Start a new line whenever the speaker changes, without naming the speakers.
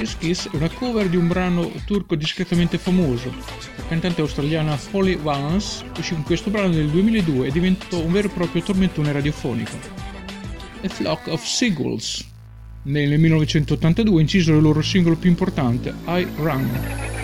Kiss Kiss è una cover di un brano turco discretamente famoso. La cantante australiana Holly Valance uscì con questo brano nel 2002 e diventò un vero e proprio tormentone radiofonico. A Flock of Seagulls nel 1982 incisero il loro singolo più importante, I Run.